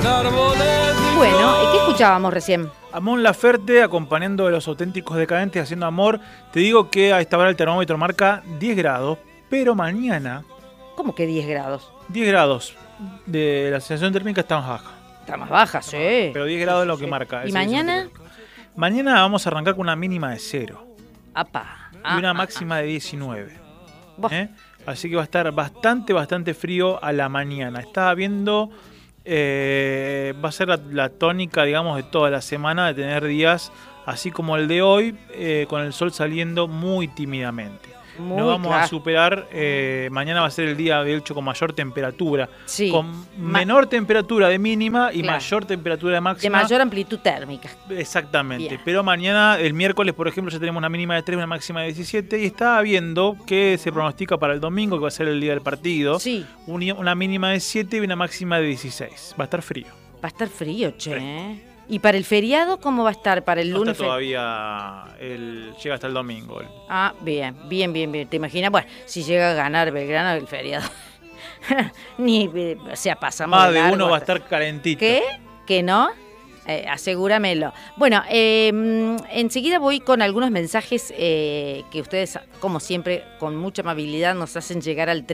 Bueno, ¿qué escuchábamos recién? A Mon Laferte acompañando a Los Auténticos Decadentes haciendo amor. Te digo que a esta hora el termómetro marca 10 grados, pero mañana... ¿Cómo que 10 grados? 10 grados de la sensación térmica está más baja. Está más baja, sí. Pero 10 grados es lo que marca. ¿Y mañana? Mañana vamos a arrancar con una mínima de 0. Apa. Y una máxima de 19. Así que va a estar bastante frío a la mañana. Estaba viendo... va a ser la tónica, digamos, de toda la semana, de tener días así como el de hoy, con el sol saliendo muy tímidamente. No vamos a superar, mañana va a ser el día de hecho con mayor temperatura, sí, con menor temperatura de mínima y mayor temperatura de máxima. De mayor amplitud térmica. Exactamente. Bien. Pero mañana, el miércoles, por ejemplo, ya tenemos una mínima de 3, una máxima de 17. Y estaba viendo que se pronostica para el domingo, que va a ser el día del partido, sí, una mínima de 7 y una máxima de 16. Va a estar frío. Va a estar frío, che. Sí. ¿Y para el feriado cómo va a estar? ¿Para el lunes? No está todavía, llega hasta el domingo. Ah, bien. ¿Te imaginas? Bueno, si llega a ganar Belgrano el feriado. O sea, pasamos más de uno va a estar calentito. ¿Qué? ¿Que no? Asegúramelo. Bueno, enseguida voy con algunos mensajes que ustedes, como siempre, con mucha amabilidad nos hacen llegar al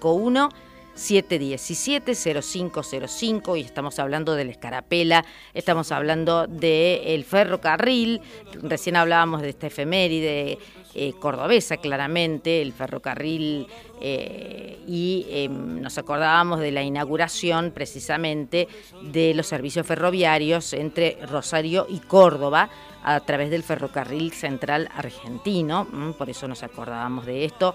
351-717-0505 y estamos hablando de la Escarapela, estamos hablando del ferrocarril, recién hablábamos de esta efeméride cordobesa, claramente, el ferrocarril, y nos acordábamos de la inauguración precisamente de los servicios ferroviarios entre Rosario y Córdoba a través del ferrocarril central argentino, por eso nos acordábamos de esto.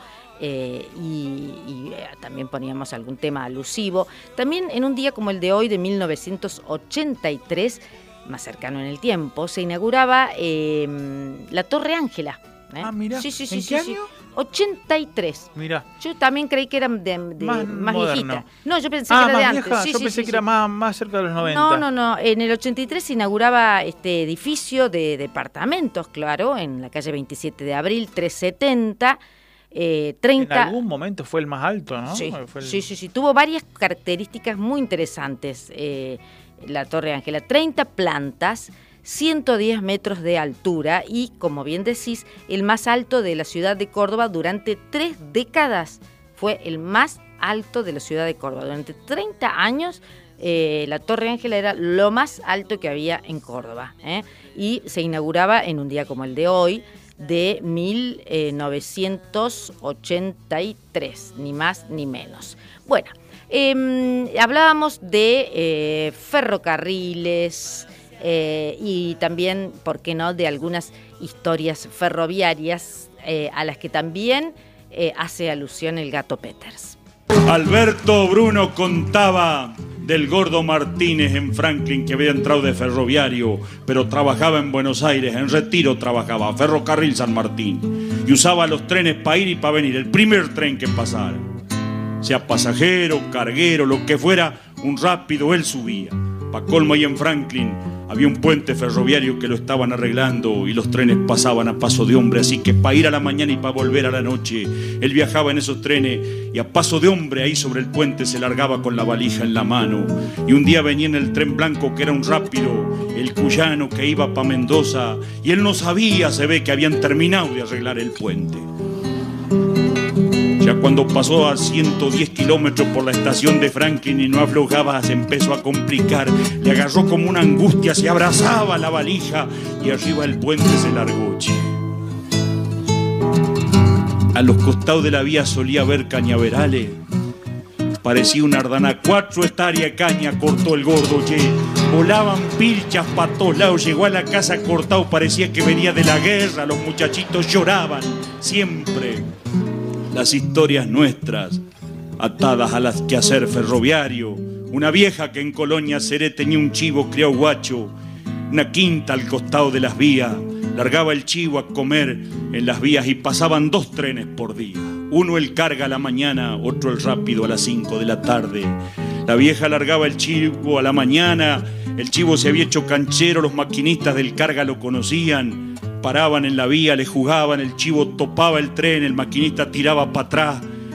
Y también poníamos algún tema alusivo. También en un día como el de hoy, de 1983, más cercano en el tiempo, se inauguraba la Torre Ángela. Ah, mira. Sí. ¿En qué año? 83. Mira. Yo también creí que era más viejita. No, yo pensé que era de antes. Yo pensé que era más cerca de los 90. No. En el 83 se inauguraba este edificio de departamentos, claro, en la calle 27 de abril, 370. 30... En algún momento fue el más alto, ¿no? Sí. Tuvo varias características muy interesantes la Torre Ángela. 30 plantas, 110 metros de altura y, como bien decís, el más alto de la ciudad de Córdoba durante 3 décadas. Fue el más alto de la ciudad de Córdoba. Durante 30 años la Torre Ángela era lo más alto que había en Córdoba. Y se inauguraba en un día como el de hoy, de 1983, ni más ni menos. Bueno, hablábamos de ferrocarriles y también, ¿por qué no?, de algunas historias ferroviarias a las que también hace alusión el Gato Peters. Alberto Bruno contaba del Gordo Martínez en Franklin, que había entrado de ferroviario, pero trabajaba en Buenos Aires, en Retiro trabajaba, Ferrocarril San Martín, y usaba los trenes para ir y para venir, el primer tren que pasara. Sea pasajero, carguero, lo que fuera, un rápido él subía. Pa' colmo, ahí en Franklin había un puente ferroviario que lo estaban arreglando y los trenes pasaban a paso de hombre, así que para ir a la mañana y para volver a la noche, él viajaba en esos trenes y a paso de hombre ahí sobre el puente se largaba con la valija en la mano. Y un día venía en el tren blanco, que era un rápido, el cuyano que iba para Mendoza, y él no sabía, se ve, que habían terminado de arreglar el puente. Ya cuando pasó a 110 kilómetros por la estación de Franklin y no aflojaba, se empezó a complicar. Le agarró como una angustia, se abrazaba la valija y arriba el puente se largó. A los costados de la vía solía haber cañaverales. Parecía una ardana, 4 hectáreas de caña cortó el gordo, che. Volaban pilchas para todos lados, llegó a la casa cortado, parecía que venía de la guerra. Los muchachitos lloraban, siempre. Las historias nuestras, atadas a las quehacer ferroviario. Una vieja que en Colonia Seré tenía un chivo criado guacho, una quinta al costado de las vías, largaba el chivo a comer en las vías y pasaban 2 trenes por día. Uno el carga a la mañana, otro el rápido a las 5 de la tarde. La vieja largaba el chivo a la mañana, el chivo se había hecho canchero, los maquinistas del carga lo conocían. Paraban en la vía, le jugaban, el chivo topaba el tren, el maquinista tiraba para atrás,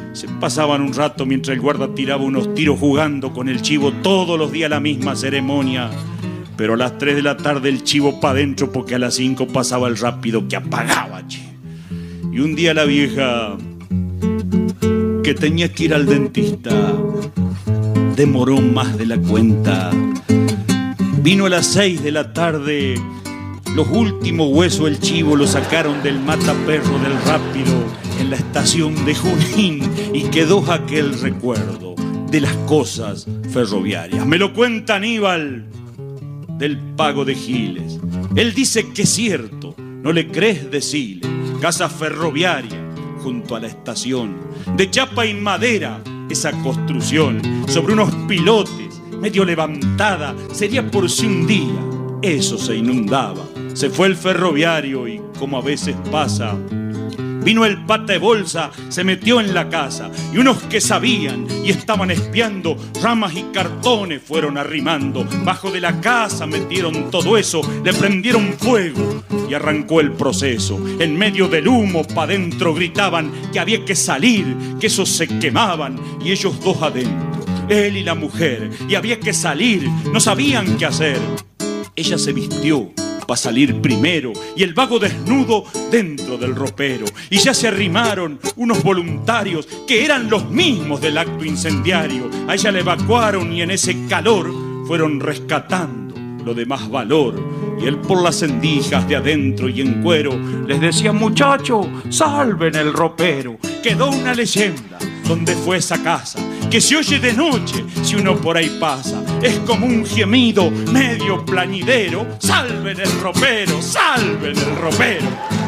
Se pasaban un rato mientras el guarda tiraba unos tiros jugando con el chivo, todos los días la misma ceremonia. Pero a las 3 de la tarde el chivo pa' dentro, porque a las 5 pasaba el rápido que apagaba, che. Y un día la vieja, que tenía que ir al dentista, demoró más de la cuenta. Vino a las 6 de la tarde, los últimos huesos del chivo lo sacaron del mataperro del rápido en la estación de Junín, y quedó aquel recuerdo de las cosas ferroviarias. Me lo cuenta Aníbal del Pago de Giles. Él dice que es cierto, no le crees, decile. Casa ferroviaria junto a la estación, de chapa y madera esa construcción, sobre unos pilotes, medio levantada, sería por si un día eso se inundaba. Se fue el ferroviario y, como a veces pasa, vino el pata de bolsa, se metió en la casa, y unos que sabían y estaban espiando, ramas y cartones fueron arrimando. Bajo de la casa metieron todo eso, le prendieron fuego y arrancó el proceso. En medio del humo pa' dentro gritaban que había que salir, que esos se quemaban, y ellos dos adentro, él y la mujer, y había que salir, no sabían qué hacer. Ella se vistió para salir primero, y el vago desnudo dentro del ropero. Y ya se arrimaron unos voluntarios que eran los mismos del acto incendiario. A ella la evacuaron y en ese calor fueron rescatando lo de más valor. Y él por las endijas de adentro y en cuero les decía: muchacho, salven el ropero. Quedó una leyenda donde fue esa casa, que se oye de noche si uno por ahí pasa. Es como un gemido medio plañidero: salven el ropero, salven el ropero.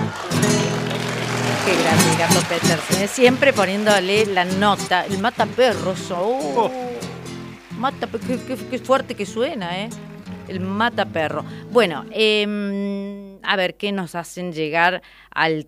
Qué grande, Gato Petersen, siempre poniéndole la nota, el mataperros. Qué fuerte que suena, el mataperro. Bueno, a ver, ¿qué nos hacen llegar al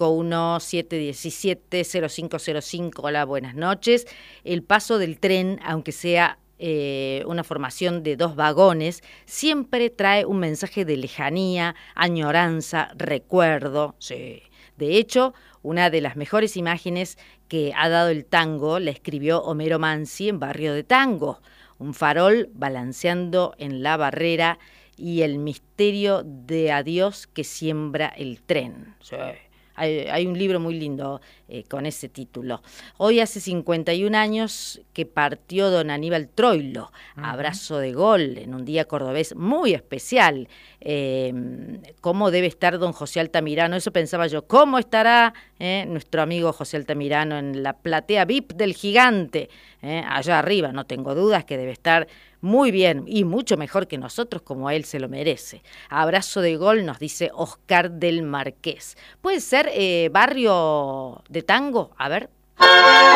351-717-0505? Hola, buenas noches. El paso del tren, aunque sea una formación de 2 vagones, siempre trae un mensaje de lejanía, añoranza, recuerdo. Sí. De hecho, una de las mejores imágenes que ha dado el tango la escribió Homero Mansi en Barrio de Tango. Un farol balanceando en la barrera y el misterio de adiós que siembra el tren. Sí. Hay un libro muy lindo con ese título. Hoy hace 51 años que partió don Aníbal Troilo, abrazo de gol, en un día cordobés muy especial. ¿Cómo debe estar don José Altamirano? Eso pensaba yo. ¿Cómo estará nuestro amigo José Altamirano en la platea VIP del Gigante? Allá arriba, no tengo dudas que debe estar muy bien y mucho mejor que nosotros, como a él se lo merece. Abrazo de gol, nos dice Oscar del Marqués. ¿Puede ser Barrio de Tango? A ver.